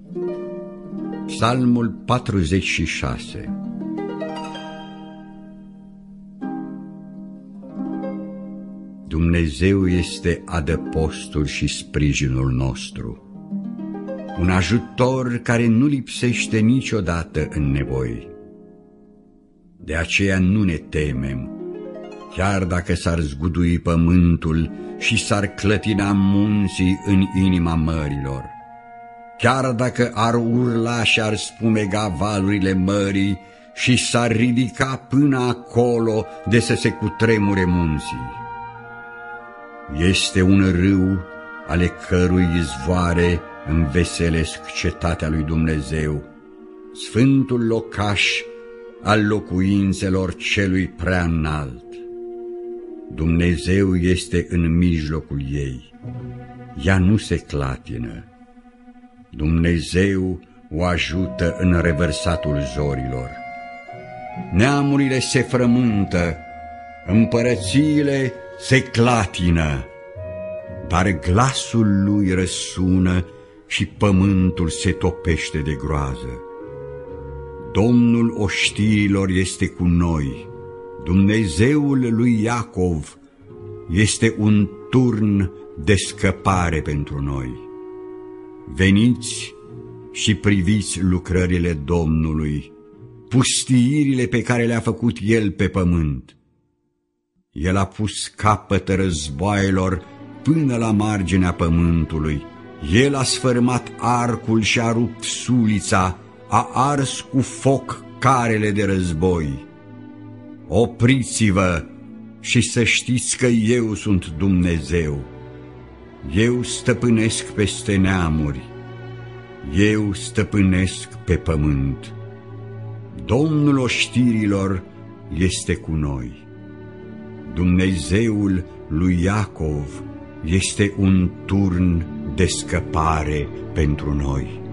Psalmul 46. Dumnezeu este adăpostul și sprijinul nostru, un ajutor care nu lipsește niciodată în nevoi. De aceea nu ne temem, chiar dacă s-ar zgudui pământul și s-ar clătina munții în inima mărilor, chiar dacă ar urla și ar spumega valurile mării și s-ar ridica până acolo de să se cutremure munții. Este un râu ale cărui izvoare înveselesc cetatea lui Dumnezeu, sfântul locaș al locuințelor celui prea înalt. Dumnezeu este în mijlocul ei, ea nu se clatină. Dumnezeu o ajută în revărsatul zorilor. Neamurile se frământă, împărățiile se clatină, dar glasul lui răsună și pământul se topește de groază. Domnul oștirilor este cu noi, Dumnezeul lui Iacov este un turn de scăpare pentru noi. Veniți și priviți lucrările Domnului, pustiirile pe care le-a făcut El pe pământ. El a pus capăt războaielor până la marginea pământului. El a sfărâmat arcul și a rupt sulița, a ars cu foc carele de război. Opriți-vă și să știți că eu sunt Dumnezeu. Eu stăpânesc peste neamuri, eu stăpânesc pe pământ. Domnul oștirilor este cu noi. Dumnezeul lui Iacov este un turn de scăpare pentru noi.